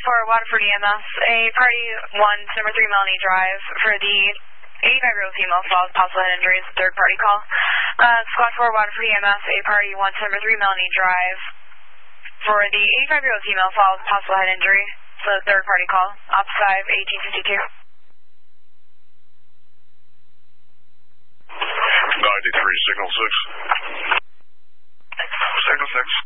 4 Waterford EMS, a party 1 number 3 Melanie Drive for the 85-year-old female falls, possible head injuries, third party call. Squad 4 Waterford EMS, a party 1 number 3 Melanie Drive for the 85-year-old female falls, possible head injury, so third party call. Op 5 1852. 93, signal 6. Signal 6.